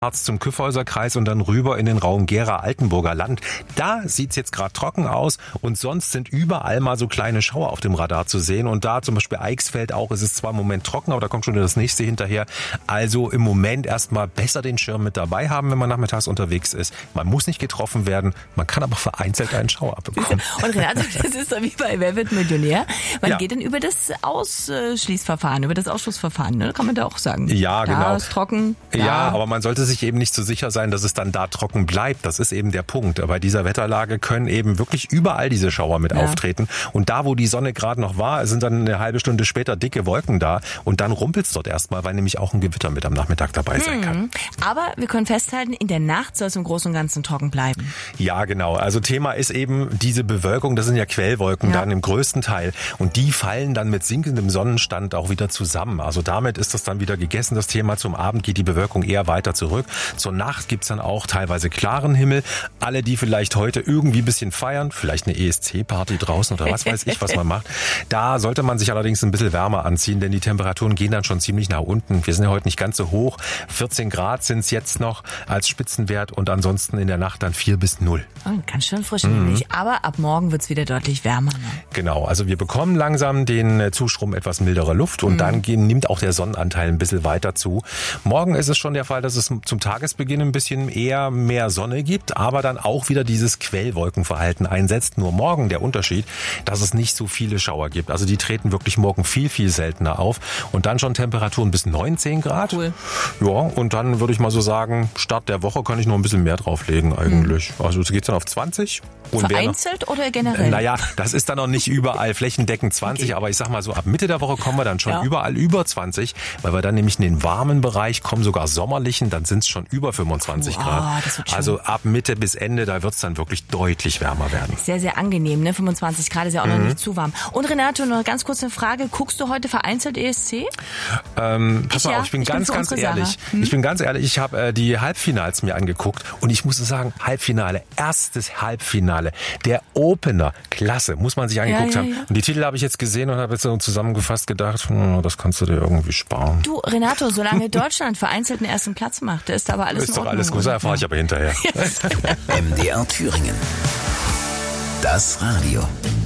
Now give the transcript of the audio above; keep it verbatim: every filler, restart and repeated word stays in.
zum Kyffhäuser-Kreis und dann rüber in den Raum Gera-Altenburger Land. Da sieht's jetzt gerade trocken aus und sonst sind überall mal so kleine Schauer auf dem Radar zu sehen. Und da zum Beispiel Eichsfeld auch, ist es zwar im Moment trocken, aber da kommt schon das nächste hinterher. Also im Moment erstmal besser den Schirm mit dabei haben, wenn man nachmittags unterwegs ist. Man muss nicht getroffen werden, man kann aber vereinzelt einen Schauer abbekommen. Und Renate, das ist so wie bei Wer wird Millionär? Man Ja. geht dann über das Ausschließverfahren, über das Ausschussverfahren, ne? Kann man da auch sagen. Ja, Da genau. ist trocken. Ja, da. aber man sollte sich eben nicht so sicher sein, dass es dann da trocken bleibt. Das ist eben der Punkt. Bei dieser Wetterlage können eben wirklich überall diese Schauer mit Ja. auftreten. Und da, wo die Sonne gerade noch war, sind dann eine halbe Stunde später dicke Wolken da. Und dann rumpelt's dort erstmal, weil nämlich auch ein Gewitter mit am Nachmittag dabei sein kann. Aber wir können festhalten, in der Nacht soll es im Großen und Ganzen trocken bleiben. Ja, genau. Also Thema ist eben diese Bewölkung. Das sind ja Quellwolken Ja. dann im größten Teil. Und die fallen dann mit sinkendem Sonnenstand auch wieder zusammen. Also damit ist das dann wieder gegessen, das Thema. Zum Abend geht die Bewölkung eher weiter zurück. Zur Nacht gibt's dann auch teilweise klaren Himmel. Alle, die vielleicht heute irgendwie ein bisschen feiern, vielleicht eine E S C-Party draußen oder was weiß ich, was man macht, da sollte man sich allerdings ein bisschen wärmer anziehen, denn die Temperaturen gehen dann schon ziemlich nach unten. Wir sind ja heute nicht ganz so hoch. vierzehn Grad sind's jetzt noch als Spitzenwert und ansonsten in der Nacht dann vier bis null. Oh, ganz schön frisch nämlich. Aber ab morgen wird's wieder deutlich wärmer. Ne? Genau, also wir bekommen langsam den äh, Zustrom etwas milderer Luft und dann gehen, nimmt auch der Sonnenanteil ein bisschen weiter zu. Morgen ist es schon der Fall, dass es zum Tagesbeginn ein bisschen eher mehr Sonne gibt, aber dann auch wieder dieses Quellwolkenverhalten einsetzt. Nur morgen der Unterschied, dass es nicht so viele Schauer gibt. Also die treten wirklich morgen viel, viel seltener auf. Und dann schon Temperaturen bis neunzehn Grad. Cool. Ja, und dann würde ich mal so sagen, Start der Woche kann ich noch ein bisschen mehr drauflegen eigentlich. Also es geht dann auf zwanzig. Und wer noch- Vereinzelt oder generell? Naja, das ist dann noch nicht überall flächendeckend zwanzig, Okay. aber ich sag mal so, ab Mitte der Woche kommen wir dann schon Ja. überall über zwanzig, weil wir dann nämlich in den warmen Bereich kommen, sogar sommerlichen, dann sind es schon über fünfundzwanzig Wow, Grad. das wird schön. Also ab Mitte bis Ende, da wird es dann wirklich deutlich wärmer werden. Sehr, sehr angenehm, ne? fünfundzwanzig Grad ist ja auch Mhm. noch nicht zu warm. Und Renato, noch eine ganz kurze Frage. Guckst du heute vereinzelt E S C? Ähm, pass Ich mal ja. auf, ich bin Ich bin ganz, für ganz unsere ehrlich. Sarah. Hm? Ich bin ganz ehrlich, ich habe äh, die Halbfinals mir angeguckt und ich muss sagen, Halbfinale, erstes Halbfinale, der Opener, klasse, muss man sich angeguckt ja, haben. ja. Und die Titel habe ich jetzt gesehen und habe jetzt so zusammengefasst gedacht, hm, das kannst du dir irgendwie sparen. Du, Renato, solange Deutschland vereinzelt den ersten Platz macht, da ist aber alles Ist in doch Ordnung, alles gut, oder? da erfahre ich aber hinterher. M D R Thüringen. Das Radio.